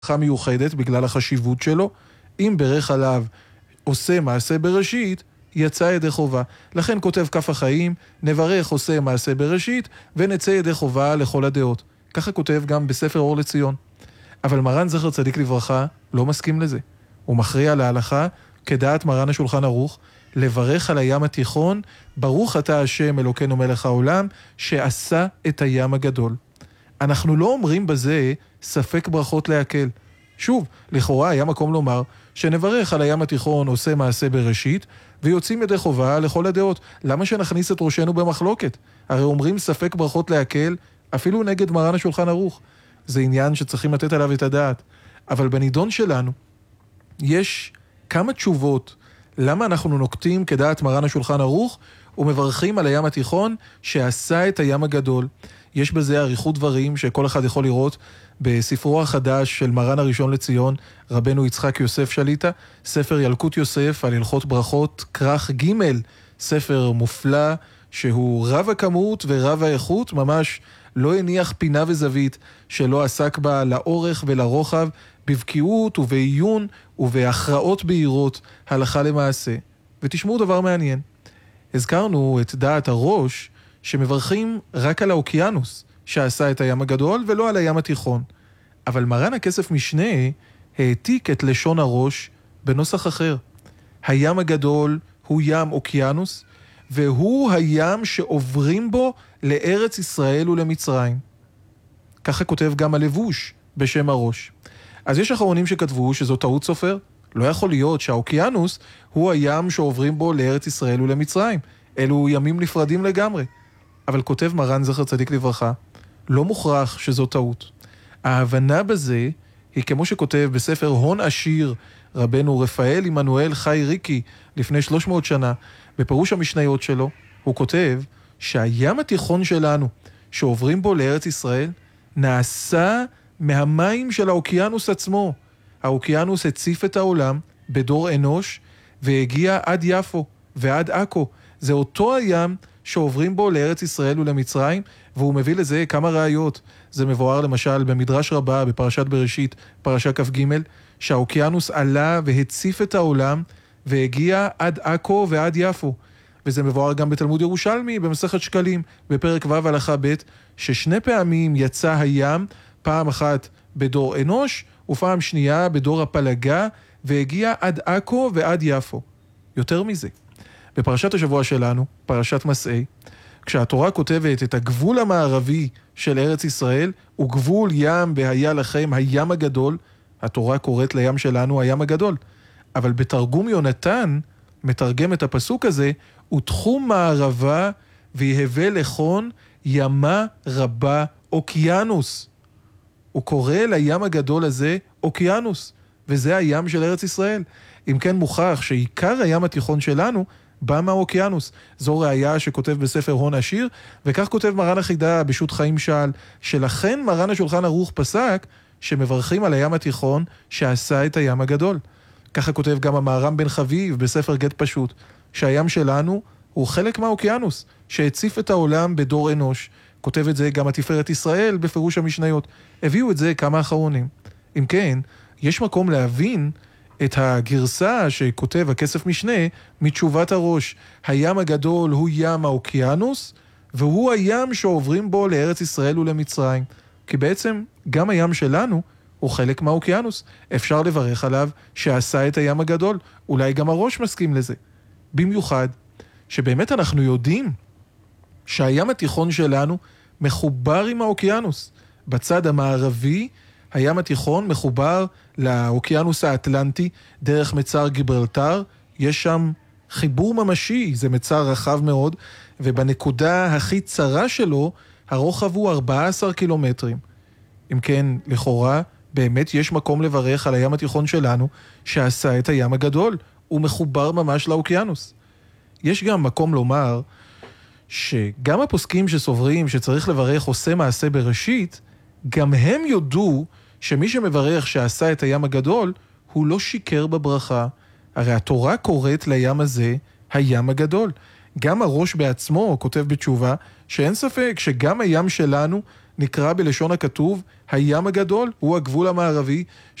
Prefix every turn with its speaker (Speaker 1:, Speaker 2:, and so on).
Speaker 1: ברכה מיוחדת בגלל החשיבות שלו. אם ברך עליו עושה מעשה בראשית, יצא ידי חובה. לכן כותב כף החיים, נברך עושה מעשה בראשית, ונצא ידי חובה לכל הדעות. ככה כותב גם בספר אור לציון. אבל מרן זכר צדיק לברכה לא מסכים לזה. הוא מכריע להלכה, כדעת מרן השולחן ערוך, לברך על הים התיכון, ברוך אתה השם אלוקינו מלך העולם, שעשה את הים הגדול. אנחנו לא אומרים בזה ספק ברכות להקל. שוב, לכאורה היה מקום לומר שנברך על הים התיכון עושה מעשה בראשית, ויוצאים ידי חובה לכל הדעות. למה שנכניס את ראשנו במחלוקת? הרי אומרים ספק ברכות להקל, אפילו נגד מרן השולחן ערוך. זה עניין שצריכים לתת עליו את הדעת. אבל בנידון שלנו, יש כמה תשובות למה אנחנו נוקטים כדעת מרן השולחן ערוך, ומברכים על הים התיכון שעשה את הים הגדול. יש בזה עריכות דברים שכל אחד יכול לראות בספרו החדש של מרן הראשון לציון, רבנו יצחק יוסף שליטה, ספר ילקוט יוסף על הלכות ברכות, כרך ג', ספר מופלא שהוא רב הכמות ורב האיכות, ממש לא הניח פינה וזווית שלא עסק בה לאורך ולרוחב, בבקיאות ובעיון ובהכרעות בהירות, הלכה למעשה. ותשמעו דבר מעניין. הזכרנו את דעת הראש שמברכים רק על האוקיינוס שעשה את הים הגדול ולא על הים התיכון. אבל מרן הכסף משנה העתיק את לשון הראש בנוסח אחר. הים הגדול הוא ים אוקיינוס, והוא הים שעוברים בו לארץ ישראל ולמצרים. ככה כותב גם הלבוש בשם הראש. אז יש אחרונים שכתבו שזו טעות סופר. לא יכול להיות שהאוקיינוס הוא הים שעוברים בו לארץ ישראל ולמצרים. אלו ימים נפרדים לגמרי. אבל כותב מרן זכר צדיק לברכה, לא מוכרח שזו טעות. ההבנה בזה היא כמו שכותב בספר הון עשיר רבנו רפאל עמנואל חי ריקי לפני 300 שנה, בפירוש המשניות שלו, הוא כותב שהים התיכון שלנו שעוברים בו לארץ ישראל נעשה מהמים של האוקיינוס עצמו. האוקיינוס הציף את העולם בדור אנוש והגיע עד יפו ועד עכו. זה אותו הים שעוברים בו לארץ ישראל ולמצרים, והוא מביא לזה כמה ראיות. זה מבואר למשל במדרש רבה בפרשת בראשית, פרשה כ"ג, שהאוקיינוס עלה והציף את העולם והגיע עד עכו ועד יפו. וזה מבואר גם בתלמוד ירושלמי במסכת שקלים בפרק ו' הלכה ב', ששני פעמים יצא הים, פעם אחת בדור אנוש ופעם שנייה בדור הפלגה, והגיע עד עכו ועד יפו. יותר מזה, בפרשת השבוע שלנו, פרשת מסעי, כשהתורה כותבת את הגבול המערבי של ארץ ישראל, הוא גבול ים והיה לכם הים הגדול, התורה קוראת לים שלנו הים הגדול. אבל בתרגום יונתן, מתרגם את הפסוק הזה, ותחום מערבה ויהווה לכון ימה רבה אוקיינוס. הוא קורא לים הגדול הזה אוקיינוס, וזה הים של ארץ ישראל. אם כן מוכח שעיקר הים התיכון שלנו בא מהאוקיינוס. זו ראיה שכותב בספר הון עשיר, וכך כותב מרן החידה בשו"ת חיים שעל, שלכן מרן השולחן ערוך פסק שמברכים על הים התיכון שעשה את הים הגדול. ככה כותב גם המהר"ם בן חביב בספר גט פשוט, שהים שלנו הוא חלק מהאוקיינוס שהציף את העולם בדור אנוש. כותב את זה גם התפארת ישראל בפירוש המשניות. הביאו את זה כמה אחרונים. אם כן, יש מקום להבין את הגרסה שכותב הכסף משנה מתשובת הראש. הים הגדול הוא ים האוקיינוס, והוא הים שעוברים בו לארץ ישראל ולמצרים. כי בעצם גם הים שלנו הוא חלק מהאוקיינוס. אפשר לברך עליו שעשה את הים הגדול. אולי גם הראש מסכים לזה. במיוחד שבאמת אנחנו יודעים שהים התיכון שלנו מחובר עם האוקיינוס. בצד המערבי, הים התיכון מחובר לאוקיינוס האטלנטי דרך מצר גיברלטר. יש שם חיבור ממשי, זה מצר רחב מאוד, ובנקודה הכי צרה שלו, הרוחב הוא 14 קילומטרים. אם כן, לכאורה, באמת יש מקום לברך על הים התיכון שלנו, שעשה את הים הגדול. הוא מחובר ממש לאוקיינוס. יש גם מקום לומר, שגם הפוסקים שסוברים שצריך לברך עושה מעשה בראשית, גם הם יודו שמי שמברך שעשה את הים הגדול, הוא לא שיקר בברכה. הרי התורה קוראת לים הזה הים הגדול. גם הראש בעצמו כותב בתשובה שאין ספק שגם הים שלנו נקרא בלשון הכתוב, הים הגדול הוא הגבול המערבי